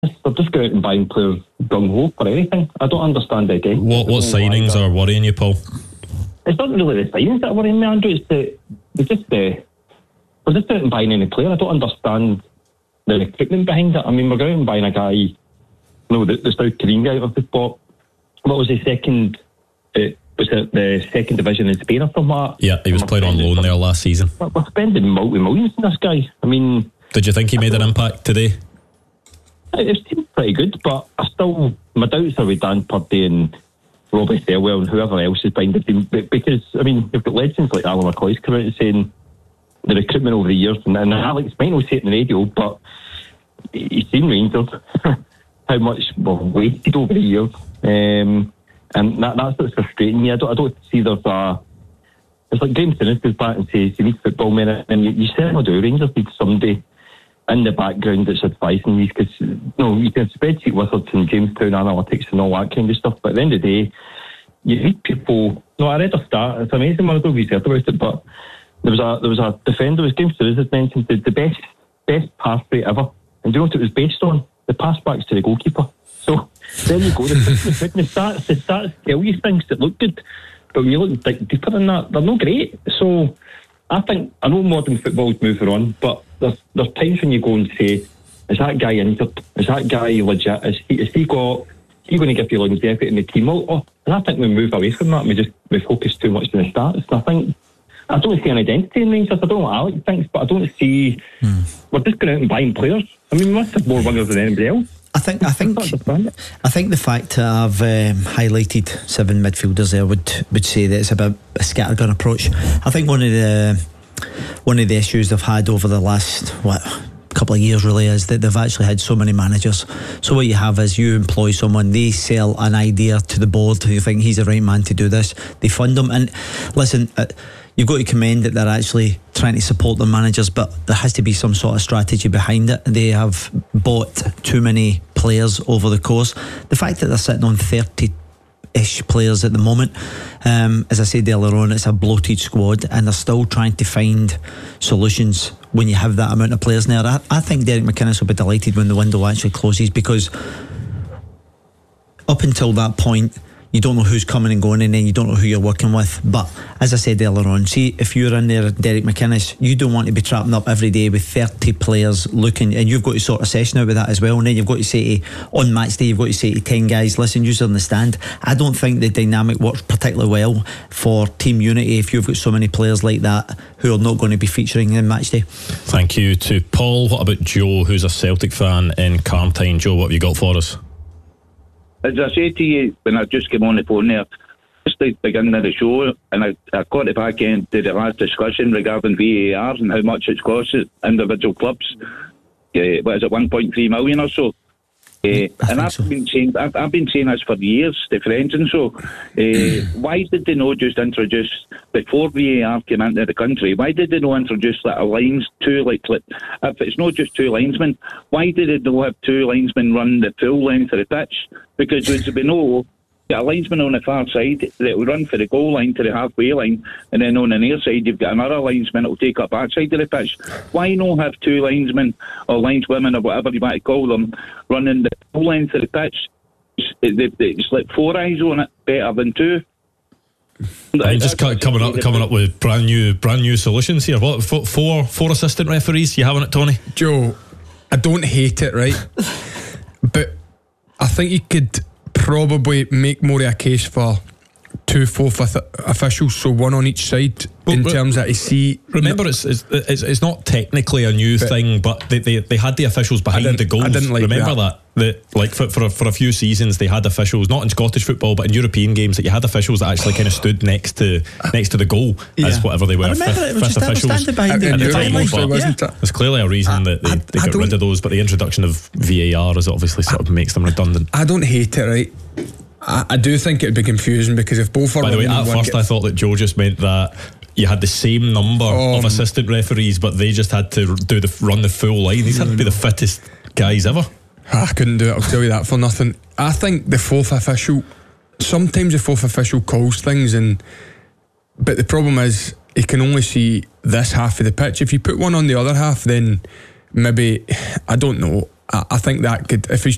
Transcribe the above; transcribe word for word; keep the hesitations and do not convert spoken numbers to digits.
they're just going out and buying players gung ho for anything. I don't understand it again. What what signings are worrying you, Paul? It's not really the signings that are worrying me, Andrew. It's the they just uh, we're just out and buying any player. I don't understand the recruitment behind it. I mean, we're going out and buying a guy, you know, the, the South Korean guy with the bought. What was the second? Uh, was it the second division in Spain or something like that? Yeah, he was playing on loan there last season. We're spending multi millions on this guy. I mean, did you think he made an impact today? It seemed pretty good, but I still, my doubts are with Dan Purdy and Robbie Thelwell and whoever else is behind the team. Because, I mean, you've got legends like Alan McCoy's come out and saying the recruitment over the years, and, and Alex might not say it on the radio, but he's seen Rangers, how much we've wasted over the years. Um, and that, that's what's frustrating me. I don't, I don't see there's a... It's like Graham Souness goes back and says you need football men, and you, you certainly do. Rangers need somebody in the background that's advising these, because you know, you can spreadsheet wizards and Jamestown analytics and all that kind of stuff, but at the end of the day, you need people. No, I read a stat. It's amazing when I don't research about it, but there was a there was a defender, as Graham Souness had mentioned, the, the best best pass rate ever, and do you know what it was based on? The pass backs to the goalkeeper. So there you go. The, the, the stats, the stats tell you things that look good, but when you look deeper than that, they're not great. So I think, I know modern football's moving on, but there's, there's times when you go and say, is that guy injured? Is that guy legit? Is he, is he got, is he going to give you longevity in the team? Oh, oh, and I think we move away from that. We just, we focus too much on the stats. And I think, I don't see an identity in Rangers. I don't know what Alex thinks, but I don't see, hmm. we're just going out and buying players. I mean, we must have more winners than anybody else. I think I think I think the fact that I've um, highlighted seven midfielders there would would say that it's a bit a scattergun approach. I think one of the one of the issues they've had over the last what couple of years really is that they've actually had so many managers. So what you have is you employ someone, they sell an idea to the board who think he's the right man to do this. They fund them, and listen. Uh, You've got to commend that they're actually trying to support their managers, but there has to be some sort of strategy behind it. They have bought too many players over the course. The fact that they're sitting on thirty-ish players at the moment, um, as I said earlier on, it's a bloated squad, and they're still trying to find solutions when you have that amount of players in there. I, I think Derek McInnes will be delighted when the window actually closes, because up until that point, you don't know who's coming and going, and then you don't know who you're working with. But as I said earlier on, see, if you're in there, Derek McInnes, you don't want to be trapping up every day with thirty players looking, and you've got to sort a session out with that as well. And then you've got to say to, on match day, you've got to say to ten guys, listen, you're on the stand. I don't think the dynamic works particularly well for team unity if you've got so many players like that who are not going to be featuring in match day. Thank you to Paul. What about Joe, who's a Celtic fan in Carntine? Joe, what have you got for us? As I said to you when I just came on the phone there, just the beginning of the show, and I, I got it back into the last discussion regarding V A R and how much it's cost individual clubs. Uh, what is it, one point three million or so? Uh, and I've so. been saying, I've, I've been saying this for years to friends and so. Uh, why did they not just introduce, before V A R came into the country? Why did they not introduce like a lines two like, like if it's not just two linesmen? Why did they not have two linesmen run the full length of the pitch? Because as we know, you got a linesman on the far side that will run for the goal line to the halfway line, and then on the near side you've got another linesman that will take up that side of the pitch. Why not have two linesmen or lineswomen or whatever you want to call them running the whole length of the pitch? It's, it's like four eyes on it, better than two. I'm just coming up, coming up with brand new, brand new solutions here. What four, four assistant referees? You having it, Tony? Joe, I don't hate it, right? But I think you could probably make more of a case for two fourth officials, so one on each side, well, in terms of to see. Remember, it's it's, it's it's not technically a new but thing, but they, they they had the officials behind the goals. I didn't like Remember that. that? That, like for for a, for a few seasons they had officials, not in Scottish football but in European games, that you had officials that actually kind of stood next to next to the goal yeah. as whatever they were. I remember fifth, it was fifth just officials behind the, at the time, also, wasn't yeah. it? There's clearly a reason I, that they, I, they I got rid of those, but the introduction of V A R is obviously sort of makes them redundant. I don't hate it, right? I, I do think it'd be confusing because if both are. By the way, at first I thought that Joe just meant that you had the same number um, of assistant referees, but they just had to do the run the full line. These had to be the fittest guys ever. I couldn't do it, I'll tell you that for nothing. I think the fourth official, sometimes the fourth official calls things, and but the problem is he can only see this half of the pitch. If you put one on the other half, then maybe, I don't know, I, I think that could, if he's